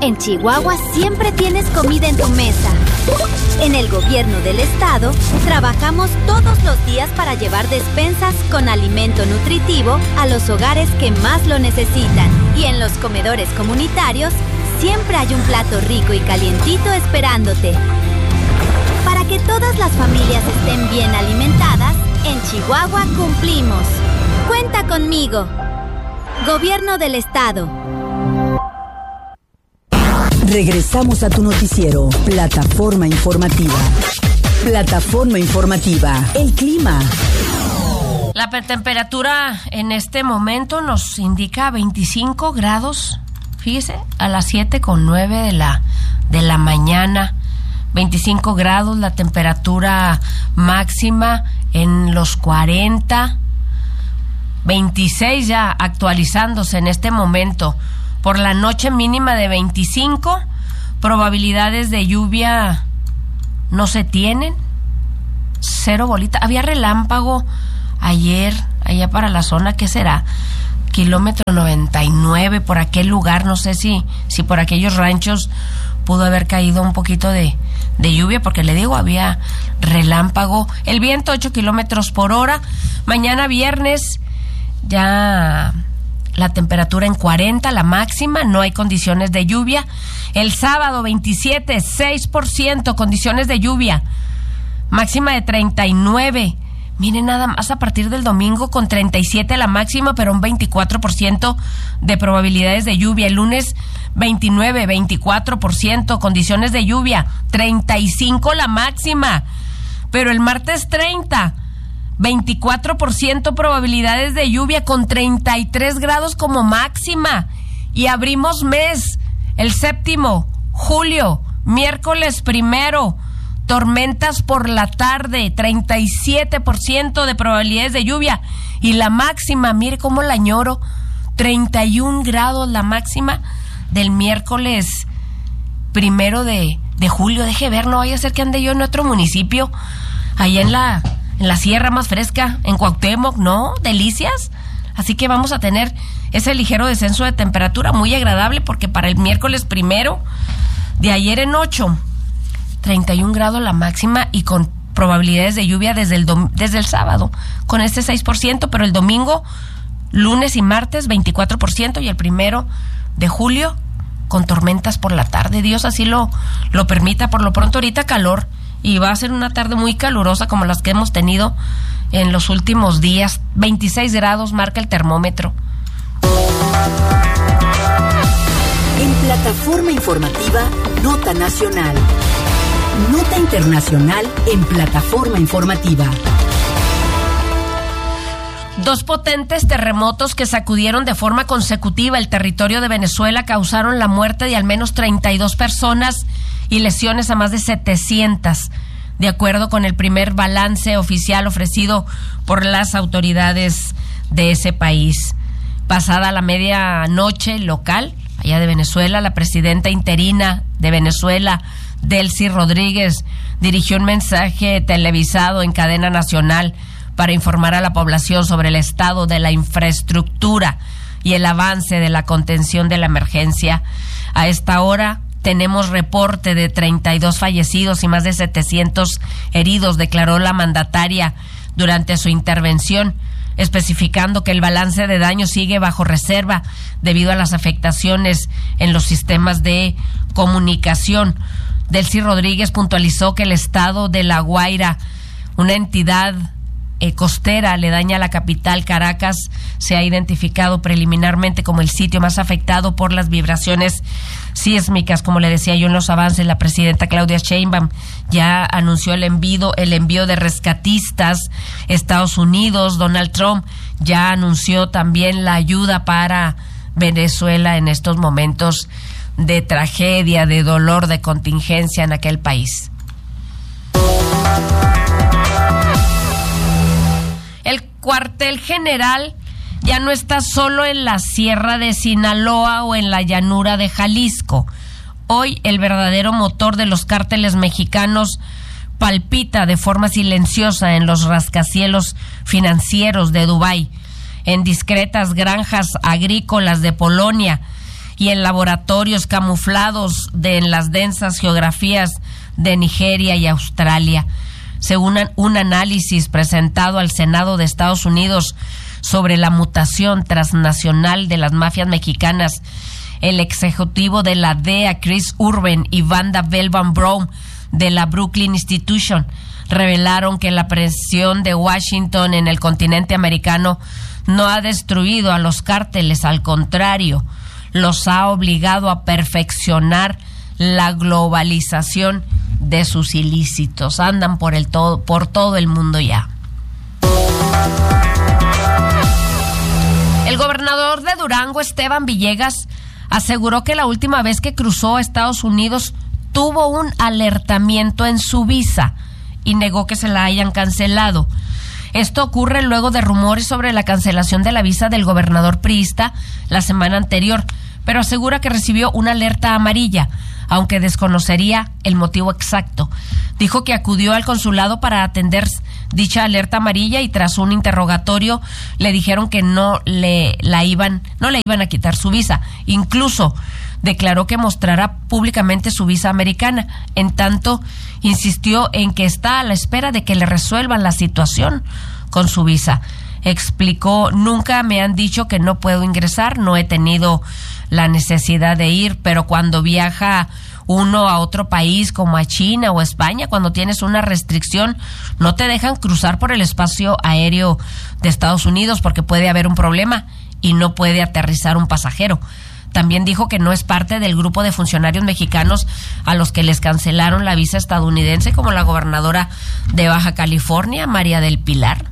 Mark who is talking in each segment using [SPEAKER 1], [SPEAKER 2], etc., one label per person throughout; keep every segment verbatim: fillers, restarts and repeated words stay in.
[SPEAKER 1] En Chihuahua siempre tienes comida en tu mesa. En el gobierno del estado, trabajamos todos los días para llevar despensas con alimento nutritivo a los hogares que más lo necesitan. Y en los comedores comunitarios, siempre hay un plato rico y calientito esperándote. Para que todas las familias estén bien alimentadas, en Chihuahua cumplimos. Cuenta conmigo. Gobierno del estado.
[SPEAKER 2] Regresamos a tu noticiero, Plataforma Informativa. Plataforma Informativa, el clima.
[SPEAKER 3] La temperatura en este momento nos indica veinticinco grados, fíjese, a las siete con nueve de la, de la mañana. veinticinco grados, la temperatura máxima en los cuarenta. veintiséis ya actualizándose en este momento. Por la noche mínima de veinticinco, probabilidades de lluvia no se tienen, cero bolita. Había relámpago ayer, allá para la zona, ¿qué será? Kilómetro noventa y nueve, por aquel lugar, no sé si, si por aquellos ranchos pudo haber caído un poquito de, de lluvia, porque le digo, había relámpago. El viento ocho kilómetros por hora. Mañana viernes ya la temperatura en cuarenta, la máxima, no hay condiciones de lluvia. El sábado veintisiete, seis por ciento, condiciones de lluvia, máxima de treinta y nueve. Miren, nada más a partir del domingo con treinta y siete la máxima, pero un veinticuatro por ciento de probabilidades de lluvia. El lunes veintinueve, veinticuatro por ciento, condiciones de lluvia, treinta y cinco la máxima, pero el martes treinta, veinticuatro por ciento probabilidades de lluvia con treinta y tres grados como máxima. Y abrimos mes, el séptimo, julio, miércoles primero, tormentas por la tarde, treinta y siete por ciento de probabilidades de lluvia. Y la máxima, mire cómo la añoro, treinta y un grados la máxima del miércoles primero de, de julio. Deje ver, no vaya a ser que ande yo en otro municipio, allá en la... en la sierra más fresca, en Cuauhtémoc, ¿no? Delicias. Así que vamos a tener ese ligero descenso de temperatura muy agradable, porque para el miércoles primero, de ayer en ocho, treinta y un grados la máxima y con probabilidades de lluvia desde el, dom- desde el sábado, con este seis por ciento, pero el domingo, lunes y martes, veinticuatro por ciento, y el primero de julio, con tormentas por la tarde. Dios así lo, lo permita. Por lo pronto ahorita calor, y va a ser una tarde muy calurosa como las que hemos tenido en los últimos días. veintiséis grados marca el termómetro.
[SPEAKER 2] En Plataforma Informativa, Nota Nacional. Nota Internacional en Plataforma Informativa.
[SPEAKER 3] Dos potentes terremotos que sacudieron de forma consecutiva el territorio de Venezuela causaron la muerte de al menos treinta y dos personas y lesiones a más de setecientas, de acuerdo con el primer balance oficial ofrecido por las autoridades de ese país. Pasada la medianoche local, allá de Venezuela, la presidenta interina de Venezuela, Delcy Rodríguez, dirigió un mensaje televisado en cadena nacional para informar a la población sobre el estado de la infraestructura y el avance de la contención de la emergencia. A esta hora tenemos reporte de treinta y dos fallecidos y más de setecientos heridos, declaró la mandataria durante su intervención, especificando que el balance de daños sigue bajo reserva debido a las afectaciones en los sistemas de comunicación. Delcy Rodríguez puntualizó que el estado de La Guaira, una entidad eh, costera aledaña a la capital Caracas, se ha identificado preliminarmente como el sitio más afectado por las vibraciones sísmicas. Como le decía yo en los avances, la presidenta Claudia Sheinbaum ya anunció el envío, el envío de rescatistas. Estados Unidos, Donald Trump, ya anunció también la ayuda para Venezuela en estos momentos de tragedia, de dolor, de contingencia en aquel país. El cuartel general ya no está solo en la sierra de Sinaloa o en la llanura de Jalisco. Hoy el verdadero motor de los cárteles mexicanos palpita de forma silenciosa en los rascacielos financieros de Dubái, en discretas granjas agrícolas de Polonia y en laboratorios camuflados de, en las densas geografías de Nigeria y Australia. Según un análisis presentado al Senado de Estados Unidos sobre la mutación transnacional de las mafias mexicanas, el ex ejecutivo de la D E A, Chris Urban, y Wanda Belvan Brown, de la Brooklyn Institution, revelaron que la presión de Washington en el continente americano no ha destruido a los cárteles, al contrario, los ha obligado a perfeccionar la globalización de sus ilícitos. Andan por el todo, por todo el mundo ya. El gobernador de Durango, Esteban Villegas, aseguró que la última vez que cruzó a Estados Unidos tuvo un alertamiento en su visa y negó que se la hayan cancelado. Esto ocurre luego de rumores sobre la cancelación de la visa del gobernador priista la semana anterior, pero asegura que recibió una alerta amarilla, aunque desconocería el motivo exacto. Dijo que acudió al consulado para atender dicha alerta amarilla y tras un interrogatorio le dijeron que no le la iban, no le iban a quitar su visa. Incluso declaró que mostrará públicamente su visa americana. En tanto, insistió en que está a la espera de que le resuelvan la situación con su visa. Explicó: nunca me han dicho que no puedo ingresar, no he tenido la necesidad de ir, pero cuando viaja uno a otro país como a China o España, cuando tienes una restricción, no te dejan cruzar por el espacio aéreo de Estados Unidos porque puede haber un problema y no puede aterrizar un pasajero. También dijo que no es parte del grupo de funcionarios mexicanos a los que les cancelaron la visa estadounidense, como la gobernadora de Baja California, María del Pilar.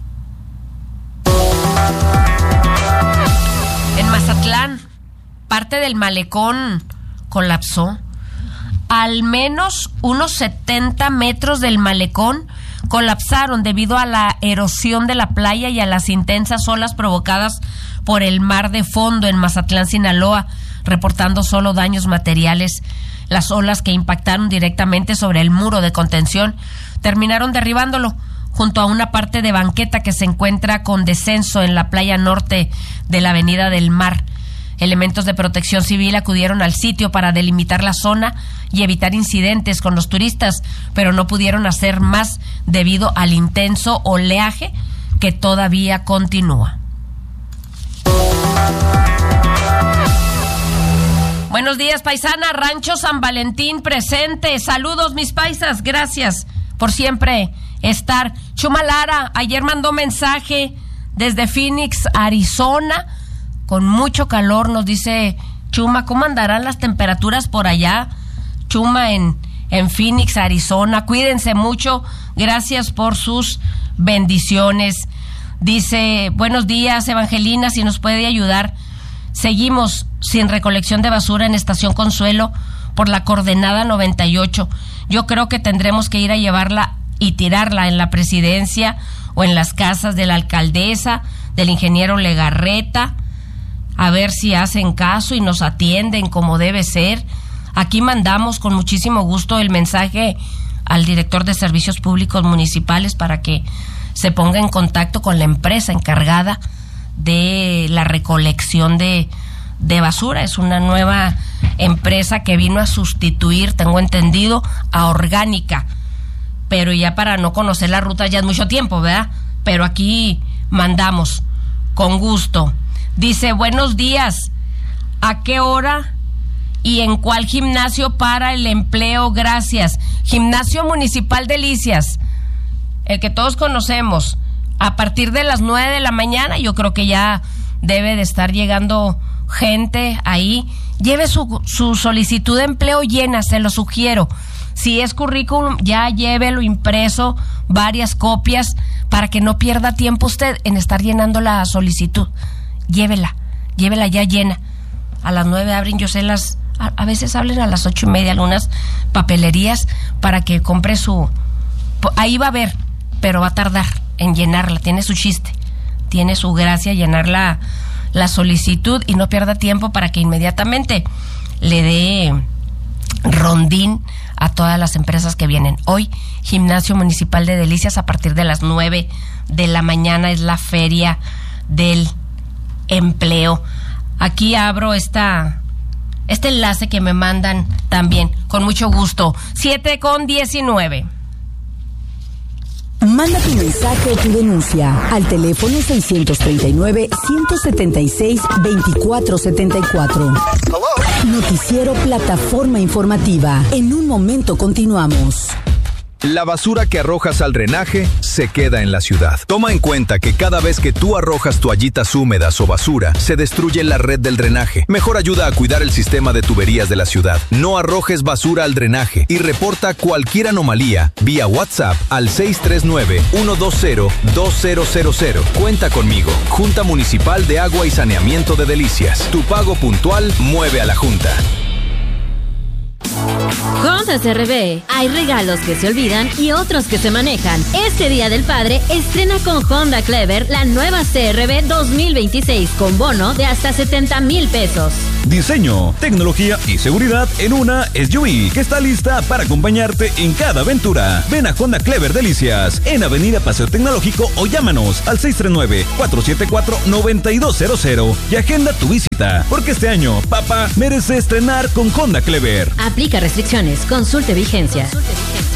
[SPEAKER 3] En Mazatlán, parte del malecón colapsó. Al menos unos setenta metros del malecón colapsaron debido a la erosión de la playa y a las intensas olas provocadas por el mar de fondo en Mazatlán, Sinaloa, reportando solo daños materiales. Las olas que impactaron directamente sobre el muro de contención terminaron derribándolo junto a una parte de banqueta que se encuentra con descenso en la playa norte de la Avenida del Mar. Elementos de protección civil acudieron al sitio para delimitar la zona y evitar incidentes con los turistas, pero no pudieron hacer más debido al intenso oleaje que todavía continúa. Buenos días, paisana. Rancho San Valentín presente. Saludos, mis paisas. Gracias por siempre estar. Chuma Lara ayer mandó mensaje desde Phoenix, Arizona, con mucho calor. Nos dice Chuma, ¿cómo andarán las temperaturas por allá? Chuma en, en Phoenix, Arizona. Cuídense mucho. Gracias por sus bendiciones. Dice: buenos días, Evangelina, si nos puede ayudar. Seguimos sin recolección de basura en Estación Consuelo por la coordenada noventa y ocho. Yo creo que tendremos que ir a llevarla y tirarla en la presidencia o en las casas de la alcaldesa, del ingeniero Legarreta, a ver si hacen caso y nos atienden como debe ser. Aquí mandamos con muchísimo gusto el mensaje al director de Servicios Públicos Municipales para que se ponga en contacto con la empresa encargada de la recolección de, de basura. Es una nueva empresa que vino a sustituir, tengo entendido, a Orgánica, pero ya para no conocer la ruta ya es mucho tiempo, ¿verdad? Pero aquí mandamos con gusto. Dice: buenos días, ¿a qué hora y en cuál gimnasio para el empleo? Gracias. Gimnasio Municipal Delicias, el que todos conocemos, a partir de las nueve de la mañana. Yo creo que ya debe de estar llegando gente ahí. Lleve su, su solicitud de empleo llena, se lo sugiero. Si es currículum, ya llévelo impreso, varias copias, para que no pierda tiempo usted en estar llenando la solicitud. Llévela, llévela ya llena. A las nueve abren, yo sé, las, a, a veces abren a las ocho y media algunas papelerías para que compre su... Ahí va a ver, pero va a tardar en llenarla. Tiene su chiste, tiene su gracia llenar la, la solicitud y no pierda tiempo para que inmediatamente le dé rondín a todas las empresas que vienen. Hoy, Gimnasio Municipal de Delicias, a partir de las nueve de la mañana es la feria del empleo. Aquí abro esta este enlace que me mandan también, con mucho gusto. siete con diecinueve.
[SPEAKER 2] Manda tu mensaje o tu denuncia al teléfono seiscientos treinta y nueve, ciento setenta y seis, veinticuatro setenta y cuatro. Noticiero Plataforma Informativa. En un momento continuamos.
[SPEAKER 4] La basura que arrojas al drenaje se queda en la ciudad. Toma en cuenta que cada vez que tú arrojas toallitas húmedas o basura, se destruye la red del drenaje. Mejor ayuda a cuidar el sistema de tuberías de la ciudad. No arrojes basura al drenaje y reporta cualquier anomalía vía WhatsApp al seis tres nueve, uno dos cero, dos cero cero cero. Cuenta conmigo. Junta Municipal de Agua y Saneamiento de Delicias. Tu pago puntual mueve a la Junta.
[SPEAKER 5] Honda C R V. Hay regalos que se olvidan y otros que se manejan. Este Día del Padre, estrena con Honda Clever la nueva C R V dos mil veintiséis con bono de hasta setenta mil pesos.
[SPEAKER 6] Diseño, tecnología y seguridad en una S U V que está lista para acompañarte en cada aventura. Ven a Honda Clever Delicias en Avenida Paseo Tecnológico o llámanos al seis tres nueve, cuatro siete cuatro, nueve dos cero cero y agenda tu visita, porque este año papá merece estrenar con Honda Clever.
[SPEAKER 5] Aplica restricciones. Consulte vigencia. Consulte vigencia.